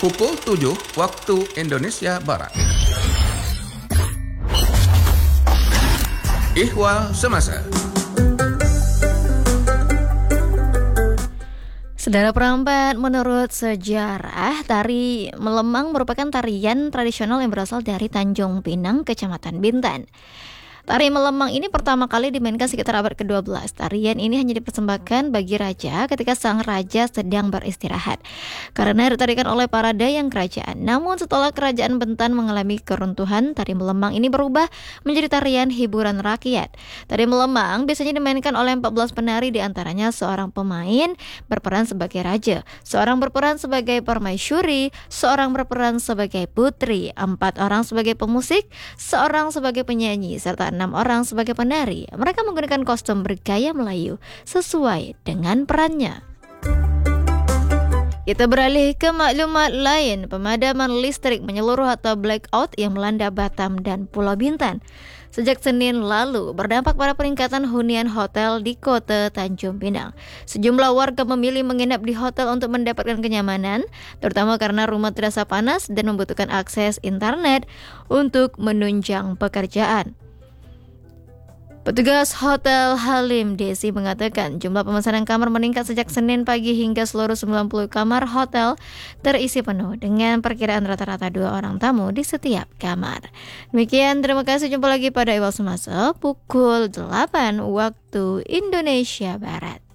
pukul 7 waktu Indonesia Barat. Ihwal Semasa. Saudara perambat, menurut sejarah, tari Melemang merupakan tarian tradisional yang berasal dari Tanjung Pinang, Kecamatan Bintan. Tari Melemang ini pertama kali dimainkan sekitar abad ke-12. Tarian ini hanya dipersembahkan bagi raja ketika sang raja sedang beristirahat, karena ditarikan oleh para dayang kerajaan. Namun setelah kerajaan Bintan mengalami keruntuhan, tari Melemang ini berubah menjadi tarian hiburan rakyat. Tari Melemang biasanya dimainkan oleh 14 penari, diantaranya seorang pemain berperan sebagai raja, seorang berperan sebagai permaisuri, seorang berperan sebagai putri, 4 orang sebagai pemusik, seorang sebagai penyanyi, serta 6 orang sebagai penari. Mereka menggunakan kostum bergaya Melayu sesuai dengan perannya. Kita beralih ke maklumat lain. Pemadaman listrik menyeluruh atau blackout yang melanda Batam dan Pulau Bintan sejak Senin lalu berdampak pada peningkatan hunian hotel di kota Tanjung Pinang. Sejumlah warga memilih menginap di hotel untuk mendapatkan kenyamanan, terutama karena rumah terasa panas dan membutuhkan akses internet untuk menunjang pekerjaan. Petugas Hotel Halim Desi mengatakan jumlah pemesanan kamar meningkat sejak Senin pagi hingga seluruh 90 kamar hotel terisi penuh dengan perkiraan rata-rata 2 orang tamu di setiap kamar. Demikian, terima kasih. Jumpa lagi pada Ihwal Semasa pukul 8 waktu Indonesia Barat.